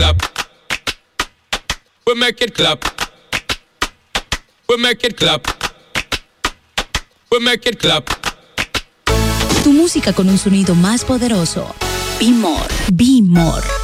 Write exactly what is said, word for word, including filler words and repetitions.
clap. We make it clap. We make it clap. We make it clap. Tu música con un sonido más poderoso. Be More. Be More.